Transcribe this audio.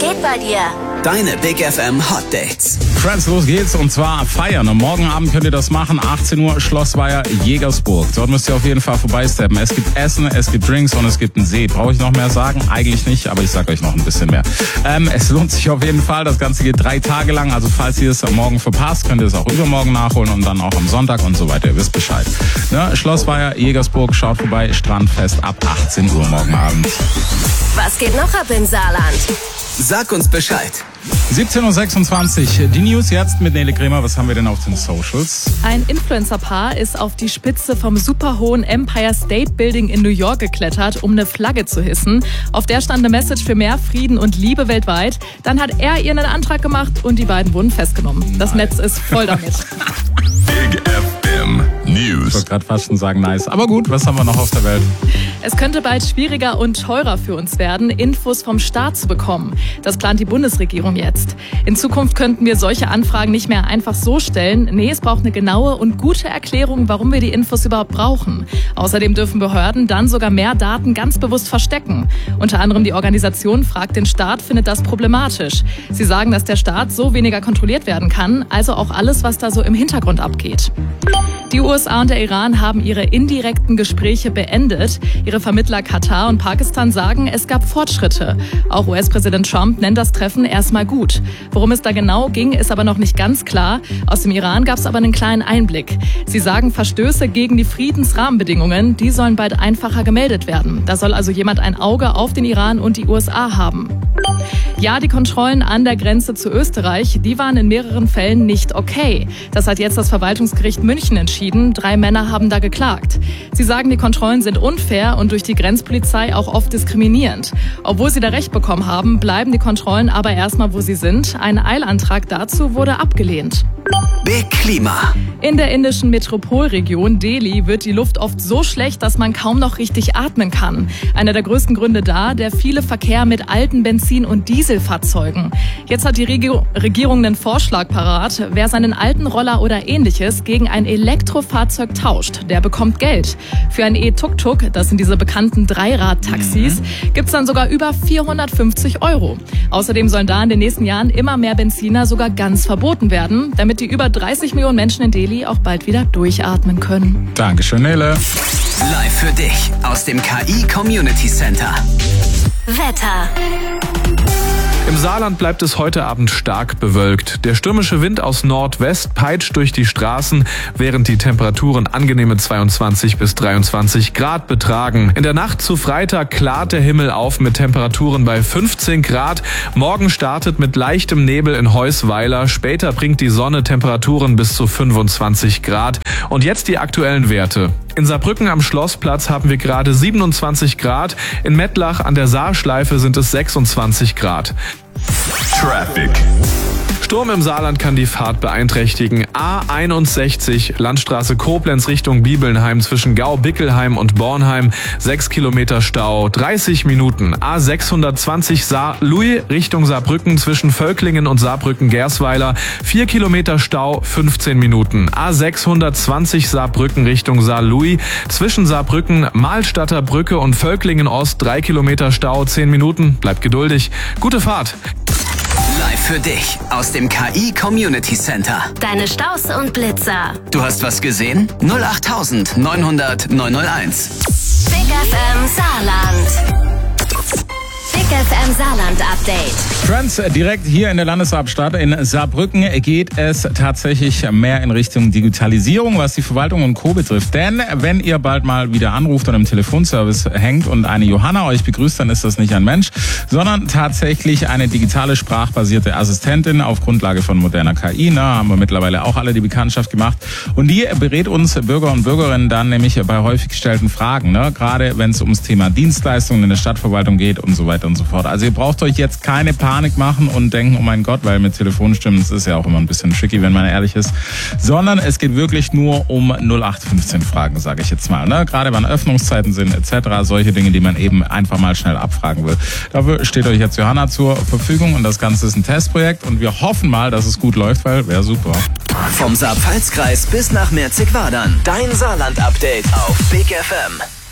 geht bei dir? Deine Big FM Hot Dates. Friends, los geht's und zwar feiern. Und morgen Abend könnt ihr das machen, 18 Uhr, Schlossweiher, Jägersburg. Dort müsst ihr auf jeden Fall vorbeisteppen. Es gibt Essen, es gibt Drinks und es gibt einen See. Brauche ich noch mehr sagen? Eigentlich nicht, aber ich sag euch noch ein bisschen mehr. Es lohnt sich auf jeden Fall. Das Ganze geht 3 Tage lang. Also falls ihr es morgen verpasst, könnt ihr es auch übermorgen nachholen und dann auch am Sonntag und so weiter. Ihr wisst Bescheid. Ne? Schlossweiher, Jägersburg, schaut vorbei. Strandfest ab 18 Uhr morgen Abend. Was geht noch ab im Saarland? Sag uns Bescheid. 17.26 Uhr. Die News jetzt mit Nele Kremer. Was haben wir denn auf den Socials? Ein Influencer-Paar ist auf die Spitze vom superhohen Empire State Building in New York geklettert, um eine Flagge zu hissen. Auf der stand eine Message für mehr Frieden und Liebe weltweit. Dann hat er ihr einen Antrag gemacht und die beiden wurden festgenommen. Das Netz ist voll damit. Big FM News. Ich wollte gerade fast schon sagen, nice. Aber gut, was haben wir noch auf der Welt? Es könnte bald schwieriger und teurer für uns werden, Infos vom Staat zu bekommen. Das plant die Bundesregierung jetzt. In Zukunft könnten wir solche Anfragen nicht mehr einfach so stellen. Nee, es braucht eine genaue und gute Erklärung, warum wir die Infos überhaupt brauchen. Außerdem dürfen Behörden dann sogar mehr Daten ganz bewusst verstecken. Unter anderem die Organisation Fragt den Staat findet das problematisch. Sie sagen, dass der Staat so weniger kontrolliert werden kann, also auch alles, was da so im Hintergrund abgeht. Die USA und der Iran haben ihre indirekten Gespräche beendet. Ihre Vermittler Katar und Pakistan sagen, es gab Fortschritte. Auch US-Präsident Trump nennt das Treffen erstmal gut. Worum es da genau ging, ist aber noch nicht ganz klar. Aus dem Iran gab es aber einen kleinen Einblick. Sie sagen, Verstöße gegen die Friedensrahmenbedingungen, die sollen bald einfacher gemeldet werden. Da soll also jemand ein Auge auf den Iran und die USA haben. Ja, die Kontrollen an der Grenze zu Österreich, die waren in mehreren Fällen nicht okay. Das hat jetzt das Verwaltungsgericht München entschieden. 3 Männer haben da geklagt. Sie sagen, die Kontrollen sind unfair und durch die Grenzpolizei auch oft diskriminierend. Obwohl sie da Recht bekommen haben, bleiben die Kontrollen aber erstmal, wo sie sind. Ein Eilantrag dazu wurde abgelehnt. Big Klima. In der indischen Metropolregion Delhi wird die Luft oft so schlecht, dass man kaum noch richtig atmen kann. Einer der größten Gründe da, der viele Verkehr mit alten Benzin- und Dieselfahrzeugen. Jetzt hat die Regierung einen Vorschlag parat. Wer seinen alten Roller oder ähnliches gegen ein Elektrofahrzeug tauscht, der bekommt Geld. Für ein E-Tuk-Tuk, das sind diese bekannten Dreirad-Taxis, gibt's dann sogar über 450 €. Außerdem sollen da in den nächsten Jahren immer mehr Benziner sogar ganz verboten werden, damit die über 30 Millionen Menschen in Delhi auch bald wieder durchatmen können. Dankeschön, Nele. Live für dich aus dem KI Community Center. Wetter. Im Saarland bleibt es heute Abend stark bewölkt. Der stürmische Wind aus Nordwest peitscht durch die Straßen, während die Temperaturen angenehme 22 bis 23 Grad betragen. In der Nacht zu Freitag klart der Himmel auf mit Temperaturen bei 15 Grad. Morgen startet mit leichtem Nebel in Heusweiler. Später bringt die Sonne Temperaturen bis zu 25 Grad. Und jetzt die aktuellen Werte. In Saarbrücken am Schlossplatz haben wir gerade 27 Grad. In Mettlach an der Saarschleife sind es 26 Grad. Traffic. Sturm im Saarland kann die Fahrt beeinträchtigen. A61, Landstraße Koblenz Richtung Bibelnheim zwischen Gau-Bickelheim und Bornheim, 6 Kilometer Stau, 30 Minuten. A620 Saar-Louis Richtung Saarbrücken zwischen Völklingen und Saarbrücken-Gersweiler, 4 Kilometer Stau, 15 Minuten. A620 Saarbrücken Richtung Saar-Louis zwischen Saarbrücken, Mahlstadter Brücke und Völklingen Ost, 3 Kilometer Stau, 10 Minuten. Bleibt geduldig. Gute Fahrt. Live für dich aus dem KI Community Center. Deine Staus und Blitzer. Du hast was gesehen? 08000 900 901. Big FM Saarland. Big FM Saarland Update. Friends, direkt hier in der Landeshauptstadt in Saarbrücken geht es tatsächlich mehr in Richtung Digitalisierung, was die Verwaltung und Co. betrifft. Denn wenn ihr bald mal wieder anruft und im Telefonservice hängt und eine Johanna euch begrüßt, dann ist das nicht ein Mensch, sondern tatsächlich eine digitale sprachbasierte Assistentin auf Grundlage von moderner KI. Haben wir mittlerweile auch alle die Bekanntschaft gemacht. Und die berät uns Bürger und Bürgerinnen dann nämlich bei häufig gestellten Fragen. Gerade wenn es ums Thema Dienstleistungen in der Stadtverwaltung geht und so weiter und so fort. Also ihr braucht euch jetzt keine Panik machen und denken, oh mein Gott, weil mit Telefonstimmen, das ist ja auch immer ein bisschen tricky, wenn man ehrlich ist, sondern es geht wirklich nur um 0815 Fragen, sage ich jetzt mal. Gerade wann Öffnungszeiten sind etc., solche Dinge, die man eben einfach mal schnell abfragen will. Dafür steht euch jetzt Johanna zur Verfügung und das Ganze ist ein Testprojekt und wir hoffen mal, dass es gut läuft, weil wäre super. Vom Saar-Pfalz-Kreis bis nach Merzig-Wadern. Dein Saarland-Update auf Big FM.